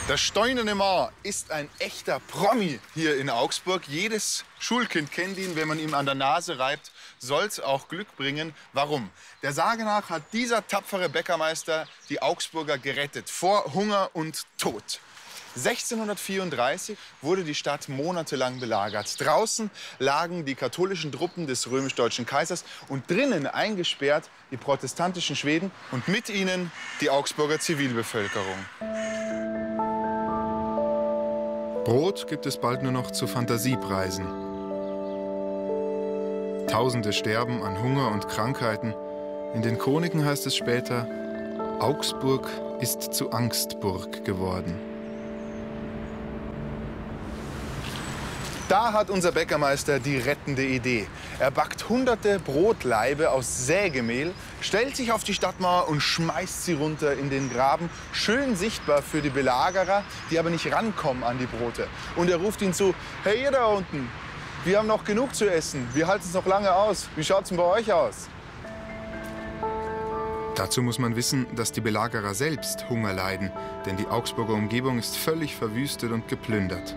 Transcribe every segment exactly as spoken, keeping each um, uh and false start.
Der Steinerne Maar ist ein echter Promi hier in Augsburg. Jedes Schulkind kennt ihn. Wenn man ihm an der Nase reibt, soll es auch Glück bringen. Warum? Der Sage nach hat dieser tapfere Bäckermeister die Augsburger gerettet vor Hunger und Tod. sechzehnhundertvierunddreißig wurde die Stadt monatelang belagert. Draußen lagen die katholischen Truppen des römisch-deutschen Kaisers und drinnen eingesperrt die protestantischen Schweden und mit ihnen die Augsburger Zivilbevölkerung. Brot gibt es bald nur noch zu Fantasiepreisen. Tausende sterben an Hunger und Krankheiten. In den Chroniken heißt es später, Augsburg ist zu Angstburg geworden. Da hat unser Bäckermeister die rettende Idee. Er backt hunderte Brotlaibe aus Sägemehl, stellt sich auf die Stadtmauer und schmeißt sie runter in den Graben. Schön sichtbar für die Belagerer, die aber nicht rankommen an die Brote. Und er ruft ihnen zu, hey ihr da unten, wir haben noch genug zu essen, wir halten es noch lange aus. Wie schaut's denn bei euch aus? Dazu muss man wissen, dass die Belagerer selbst Hunger leiden, denn die Augsburger Umgebung ist völlig verwüstet und geplündert.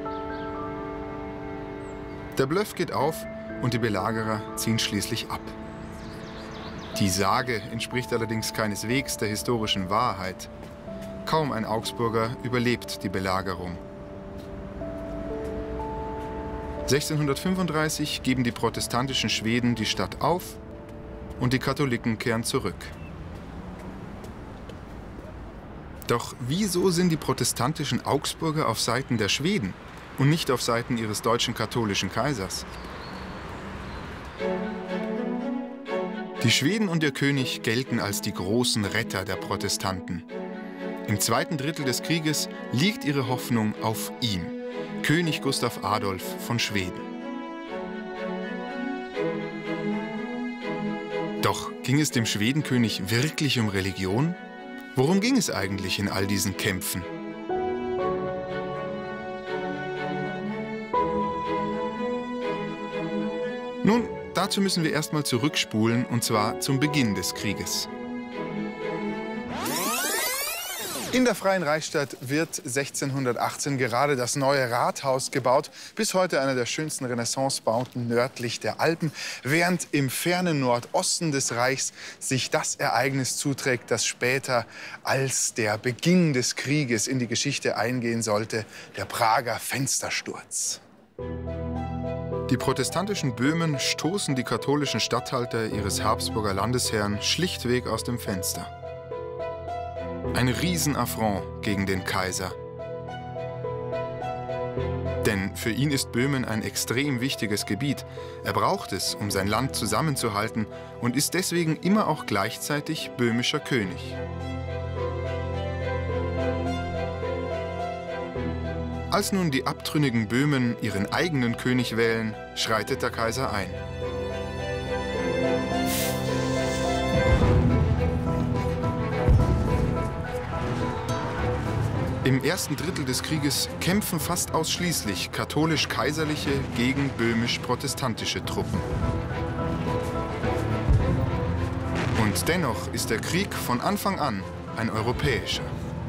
Der Bluff geht auf und die Belagerer ziehen schließlich ab. Die Sage entspricht allerdings keineswegs der historischen Wahrheit. Kaum ein Augsburger überlebt die Belagerung. sechzehnhundertfünfunddreißig geben die protestantischen Schweden die Stadt auf und die Katholiken kehren zurück. Doch wieso sind die protestantischen Augsburger auf Seiten der Schweden und nicht auf Seiten ihres deutschen katholischen Kaisers? Die Schweden und ihr König gelten als die großen Retter der Protestanten. Im zweiten Drittel des Krieges liegt ihre Hoffnung auf ihm, König Gustav Adolf von Schweden. Doch ging es dem Schwedenkönig wirklich um Religion? Worum ging es eigentlich in all diesen Kämpfen? Nun, dazu müssen wir erstmal zurückspulen, und zwar zum Beginn des Krieges. In der Freien Reichsstadt wird sechzehnhundertachtzehn gerade das neue Rathaus gebaut, bis heute einer der schönsten Renaissancebauten nördlich der Alpen, während im fernen Nordosten des Reichs sich das Ereignis zuträgt, das später als der Beginn des Krieges in die Geschichte eingehen sollte, der Prager Fenstersturz. Die protestantischen Böhmen stoßen die katholischen Statthalter ihres Habsburger Landesherrn schlichtweg aus dem Fenster. Ein Riesenaffront gegen den Kaiser. Denn für ihn ist Böhmen ein extrem wichtiges Gebiet. Er braucht es, um sein Land zusammenzuhalten und ist deswegen immer auch gleichzeitig böhmischer König. Als nun die abtrünnigen Böhmen ihren eigenen König wählen, schreitet der Kaiser ein. Im ersten Drittel des Krieges kämpfen fast ausschließlich katholisch-kaiserliche gegen böhmisch-protestantische Truppen. Und dennoch ist der Krieg von Anfang an ein europäischer.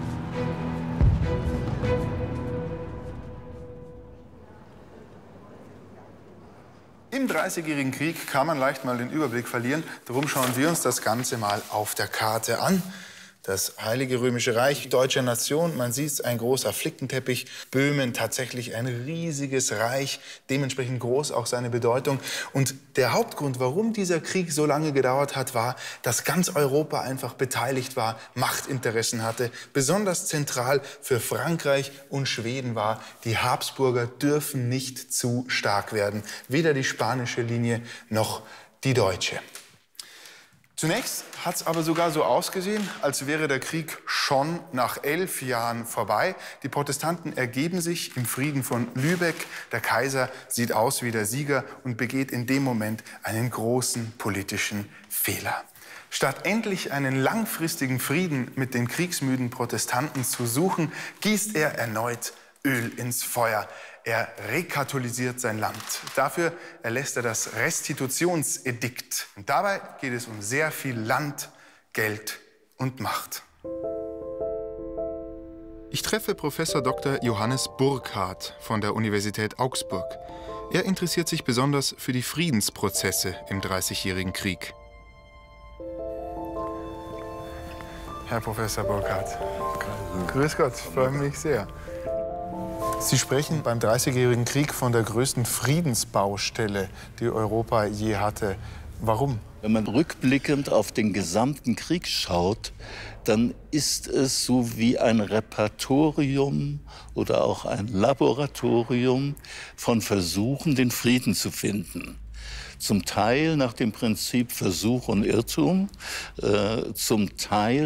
Im Dreißigjährigen Krieg kann man leicht mal den Überblick verlieren. Darum schauen wir uns das Ganze mal auf der Karte an. Das Heilige Römische Reich deutscher Nation, man sieht es, ein großer Flickenteppich. Böhmen tatsächlich ein riesiges Reich, dementsprechend groß auch seine Bedeutung. Und der Hauptgrund, warum dieser Krieg so lange gedauert hat, war, dass ganz Europa einfach beteiligt war, Machtinteressen hatte. Besonders zentral für Frankreich und Schweden war, die Habsburger dürfen nicht zu stark werden. Weder die spanische Linie noch die deutsche. Zunächst hat es aber sogar so ausgesehen, als wäre der Krieg schon nach elf Jahren vorbei. Die Protestanten ergeben sich im Frieden von Lübeck. Der Kaiser sieht aus wie der Sieger und begeht in dem Moment einen großen politischen Fehler. Statt endlich einen langfristigen Frieden mit den kriegsmüden Protestanten zu suchen, gießt er erneut Öl ins Feuer. Er rekatholisiert sein Land. Dafür erlässt er das Restitutionsedikt. Und dabei geht es um sehr viel Land, Geld und Macht. Ich treffe Professor Doktor Johannes Burckhardt von der Universität Augsburg. Er interessiert sich besonders für die Friedensprozesse im Dreißigjährigen Krieg. Herr Professor Burckhardt. Grüß Gott, freue mich sehr. Sie sprechen beim Dreißigjährigen Krieg von der größten Friedensbaustelle, die Europa je hatte. Warum? Wenn man rückblickend auf den gesamten Krieg schaut, dann ist es so wie ein Repertorium oder auch ein Laboratorium von Versuchen, den Frieden zu finden. Zum Teil nach dem Prinzip Versuch und Irrtum, äh, zum Teil